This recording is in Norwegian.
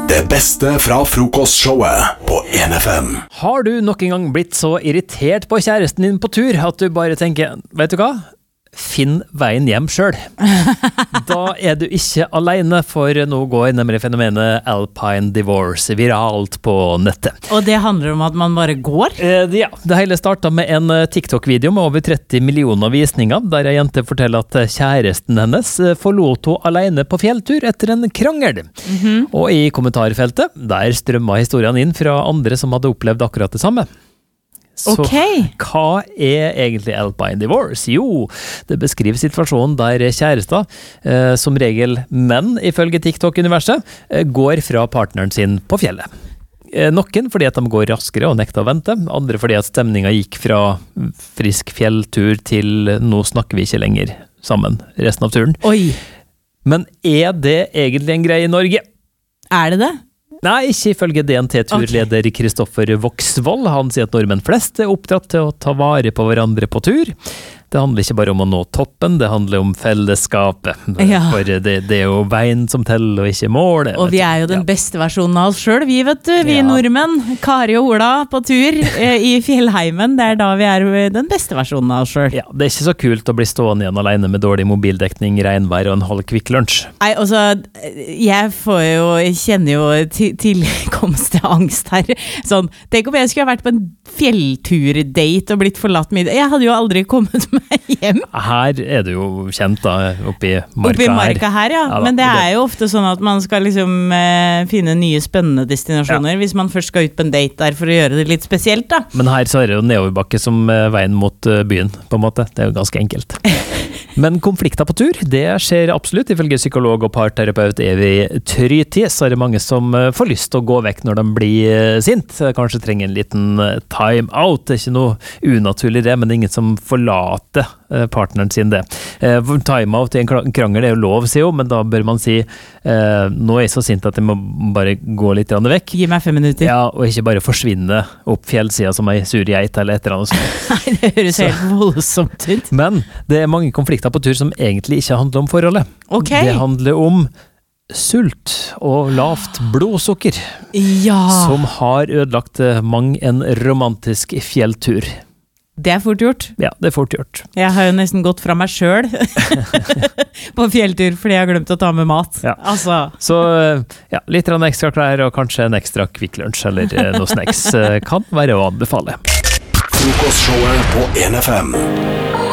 Det beste fra frokostshowet på 1FM. Har du nok en gang blitt så irritert på kjæresten din på tur at du bare tenker, vet du hva? Finn veien hjem selv. Da du ikke alene, for nå går nemlig fenomenet Alpine Divorce viralt på nettet. Og det handler om at man bare går? Ja, det hele startet med en TikTok-video med over 30 millioner visninger, der en jente forteller at kjæresten hennes forlot henne alene på fjelltur etter en krangel. Og i kommentarfeltet, der strømmet historien inn fra andre som hadde opplevd akkurat det samme. Så hva egentlig Alpine Divorce? Jo, det beskriver situasjonen der kjærester, som regel menn ifølge TikTok-universet, går fra partneren sin på fjellet. Noen fordi at de går raskere og nekter å vente, andre fordi at stemningen gikk fra frisk fjelltur til nå snakker vi ikke lenger sammen resten av turen. Oi! Men det egentlig en greie i Norge? Er det det? Nei, ikke ifølge DNT-turleder Kristoffer Voksvold. Han sier at nordmenn flest oppdratt til å ta vare på hverandre på tur. Det handler ikke bare om å nå toppen, det handler om fellesskapet. Ja. For det jo veien som teller, og ikke målet. Og vi jo den beste versjonen av oss selv, vi vet du, vi nordmenn. Kari og Ola på tur i fjellheimen, det da vi den beste versjonen av oss selv. Ja, det ikke så kult å bli stående igjen alene med dårlig mobildekning, regnvær og en halv Kvikk Lunsj. Nei, altså, jeg kjenner jo tilkomst til angst her. Sånn, tenk om jeg skulle ha vært på en fjellturdate og blitt forlatt middag. Jeg hadde jo aldri kommet meg hjem. Her det jo kjent da, oppi marka her. Oppi marka her, ja. Men det jo ofte sånn at man skal liksom finne nye spennende destinasjoner, hvis man først skal ut på en date der for å gjøre det litt spesielt da. Men her så det jo nedoverbakke som veien mot byen, på en måte. Det jo ganske enkelt. Men konflikter på tur, det skjer absolutt. Ifølge psykolog og parterapeut Evi Tryti, så det mange som får lyst til å gå vekk når de blir sint. Kanskje trenger en liten time out. Det ikke noe unaturlig det, men det ingen som forlater partneren sin det. Time out i en krangel jo lov, sier jo, men da bør man si nå jeg så sint at jeg må bare gå litt vekk. Gi meg 5 minutter. Ja, og ikke bare forsvinne opp fjellsida som ei sur geit eller et eller annet sånt. Nei, det høres helt voldsomt ut. Men det mange konflikter på tur som egentlig ikke handler om forholdet. Det handler om sult og lavt blodsukker, som har ødelagt mang en romantisk fjelltur. Det fort gjort. Ja, det fort gjort. Jeg har jo nesten gått fra meg selv på fjelltur, fordi jeg har glemt å ta med mat. Ja. Altså. Så ja, litt ekstra klær og kanskje en ekstra Kvikk Lunsj eller noe snacks kan være å anbefale. Frokostshowet på 1FM.